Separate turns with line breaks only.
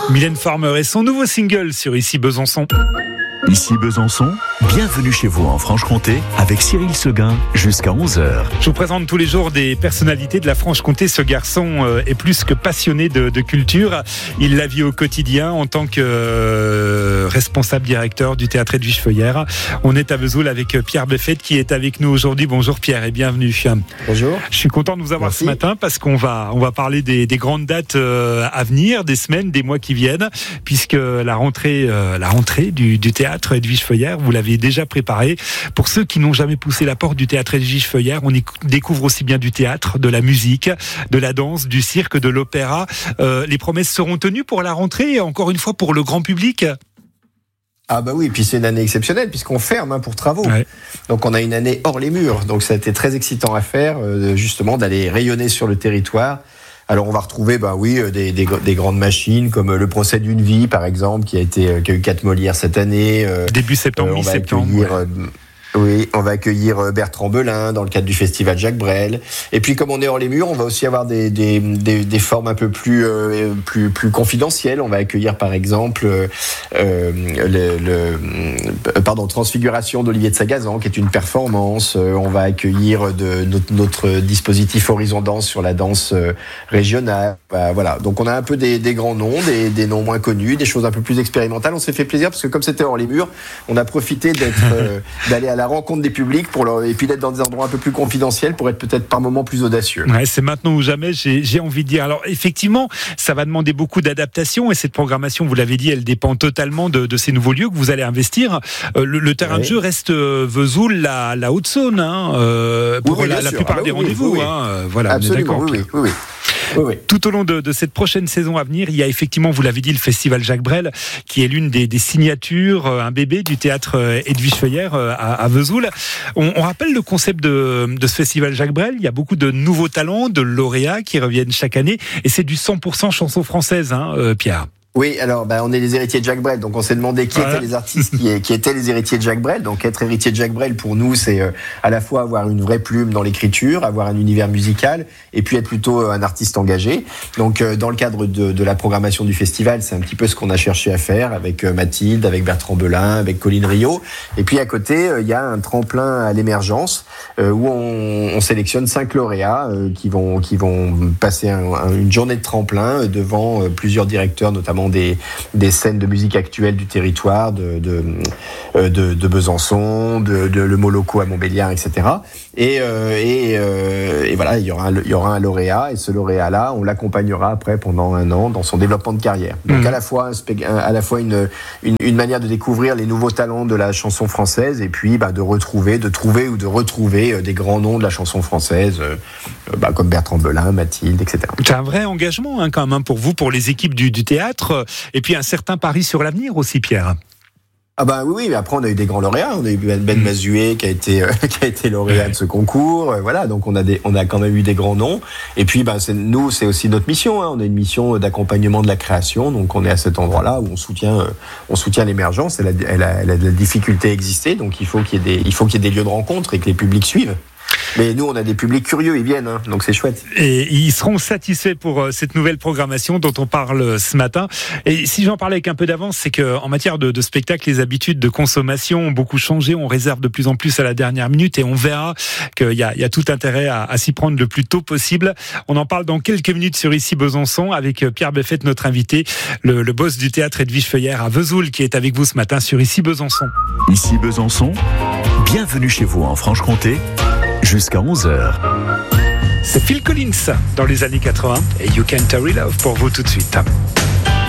Mylène Farmer et son nouveau single sur Ici Besançon.
Ici Besançon, bienvenue chez vous en Franche-Comté avec Cyril Seguin jusqu'à 11h.
Je vous présente tous les jours des personnalités de la Franche-Comté. Ce garçon est plus que passionné de culture. Il la vit au quotidien en tant que responsable directeur du théâtre Edwige Feuillère. On est à Vesoul avec Pierre Beffet qui est avec nous aujourd'hui. Bonjour Pierre et bienvenue.
Bonjour.
Je suis content de vous avoir ce matin parce qu'on va parler des grandes dates à venir, des semaines, des mois qui viennent, puisque la rentrée du théâtre Edwige Feuillère, vous l'avez déjà préparé. Pour ceux qui n'ont jamais poussé la porte du théâtre Edwige Feuillère, on y découvre aussi bien du théâtre, de la musique, de la danse, du cirque, de l'opéra. Les promesses seront tenues pour la rentrée et encore une fois pour le grand public.
Ah bah oui, puis c'est une année exceptionnelle puisqu'on ferme pour travaux. Ouais. Donc on a une année hors les murs. Donc ça a été très excitant à faire, justement d'aller rayonner sur le territoire. Alors on va retrouver des grandes machines comme le procès d'une vie par exemple qui a eu 4 Molières cette année.
Début septembre, mi-septembre.
Oui, on va accueillir Bertrand Belin dans le cadre du festival Jacques Brel. Et puis comme on est hors les murs, on va aussi avoir des formes un peu plus confidentielles. On va accueillir par exemple Transfiguration d'Olivier de Sagazan, qui est une performance. On va accueillir notre dispositif Horizon Danse sur la danse régionale. Voilà. Donc on a un peu des grands noms, des noms moins connus, des choses un peu plus expérimentales. On s'est fait plaisir parce que comme c'était hors les murs, on a profité d'aller à la rencontre des publics et puis d'être dans des endroits un peu plus confidentiels pour être peut-être par moments plus audacieux.
Ouais, c'est maintenant ou jamais, j'ai envie de dire. Alors effectivement, ça va demander beaucoup d'adaptation et cette programmation, vous l'avez dit, elle dépend totalement de ces nouveaux lieux que vous allez investir. Le terrain de jeu reste Vesoul, la Haute-Saône, pour la plupart des rendez-vous. Voilà,
absolument,
on est d'accord.
Oui.
Tout au long de cette prochaine saison à venir, il y a effectivement, vous l'avez dit, le festival Jacques Brel, qui est l'une des signatures, un bébé du théâtre Edwige Feuillère à Vesoul. On rappelle le concept de ce festival Jacques Brel. Il y a beaucoup de nouveaux talents, de lauréats qui reviennent chaque année, et c'est du 100% chanson française, Pierre.
Oui, alors on est les héritiers de Jacques Brel, donc on s'est demandé qui étaient les artistes qui étaient les héritiers de Jacques Brel. Donc être héritier de Jacques Brel, pour nous, c'est à la fois avoir une vraie plume dans l'écriture, avoir un univers musical, et puis être plutôt un artiste engagé. Donc dans le cadre de la programmation du festival, c'est un petit peu ce qu'on a cherché à faire avec Mathilde, avec Bertrand Belin, avec Colline Rio. Et puis à côté, il y a un tremplin à l'émergence où on sélectionne 5 lauréats qui vont passer une journée de tremplin devant plusieurs directeurs, notamment des scènes de musique actuelle du territoire de Besançon, de Le Moloco à Montbéliard, etc. Et voilà, il y aura un lauréat, et ce lauréat-là, on l'accompagnera après pendant 1 an dans son développement de carrière. Donc à la fois une manière de découvrir les nouveaux talents de la chanson française, et puis de trouver des grands noms de la chanson française, comme Bertrand Belin, Mathilde, etc.
C'est un vrai engagement quand même pour vous, pour les équipes du théâtre, et puis un certain pari sur l'avenir aussi, Pierre.
Ah oui, mais après on a eu des grands lauréats. On a eu Ben Mazué qui a été lauréat de ce concours. Voilà, donc on a quand même eu des grands noms. Et puis c'est aussi notre mission. On a une mission d'accompagnement de la création. Donc on est à cet endroit-là où on soutient l'émergence. Elle a de la difficulté à exister. Donc il faut qu'il y ait des lieux de rencontre et que les publics suivent. Mais nous, on a des publics curieux, ils viennent, donc c'est chouette.
Et ils seront satisfaits pour cette nouvelle programmation dont on parle ce matin. Et si j'en parlais avec un peu d'avance, c'est qu'en matière de spectacle, les habitudes de consommation ont beaucoup changé. On réserve de plus en plus à la dernière minute et on verra qu'il y a tout intérêt à s'y prendre le plus tôt possible. On en parle dans quelques minutes sur Ici Besançon avec Pierre Beffet, notre invité, le boss du théâtre Edwige Feuillère à Vesoul, qui est avec vous ce matin sur Ici Besançon.
Ici Besançon, bienvenue chez vous en Franche-Comté. Jusqu'à 11h.
C'est Phil Collins dans les années 80 et You Can't Hurry Love pour vous tout de suite.